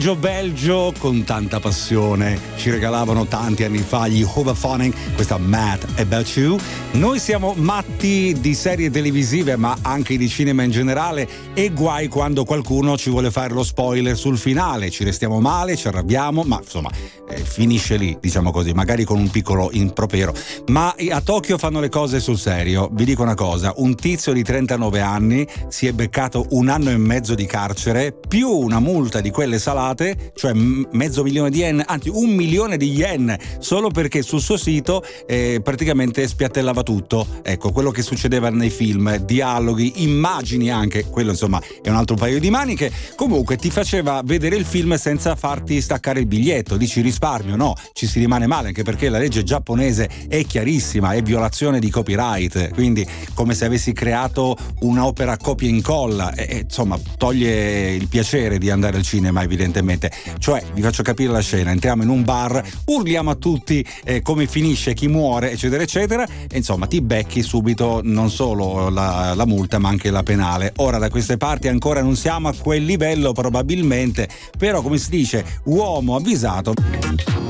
Belgio con tanta passione ci regalavano tanti anni fa gli Hoverphonic questa Mad About You. Noi siamo matti di serie televisive ma anche di cinema in generale, e guai quando qualcuno ci vuole fare lo spoiler sul finale, ci restiamo male, ci arrabbiamo, ma insomma finisce lì, diciamo così, magari con un piccolo impropero. Ma a Tokyo fanno le cose sul serio. Vi dico una cosa: un tizio di 39 anni si è beccato 1 anno e mezzo di carcere più una multa di quelle salate, cioè $500,000 di yen, anzi $1 milione di yen, solo perché sul suo sito praticamente spiattellava tutto. Ecco, quello che succedeva nei film, dialoghi, immagini anche, quello insomma è un altro paio di maniche. Comunque ti faceva vedere il film senza farti staccare il biglietto. Dici risparmio? No, ci si rimane male, anche perché la legge giapponese è chiarissima, è violazione di copyright, quindi come se avessi creato un'opera copia e incolla, insomma toglie il piacere di andare al cinema evidentemente. Cioè, vi faccio capire la scena: entriamo in un bar, urliamo a tutti come finisce, chi muore, eccetera eccetera, e insomma ti becchi subito non solo la multa ma anche la penale. Ora da queste parti ancora non siamo a quel livello probabilmente, però come si dice, uomo avvisato